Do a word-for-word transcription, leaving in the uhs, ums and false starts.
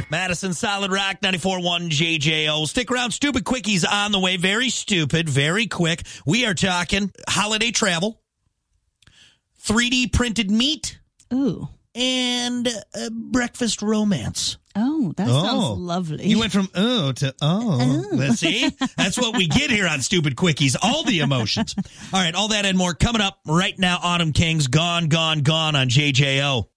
Madison, Solid Rock, ninety-four point one J J O. Stick around. Stupid Quickies on the way. Very stupid, very quick. We are talking holiday travel, three D printed meat, Ooh, and uh, breakfast romance. Oh, that oh. sounds lovely. You went from oh to oh. oh. See? That's what we get here on Stupid Quickies. All the emotions. All right, all that and more coming up right now. Autumn Kings, Gone, Gone, Gone on J J O.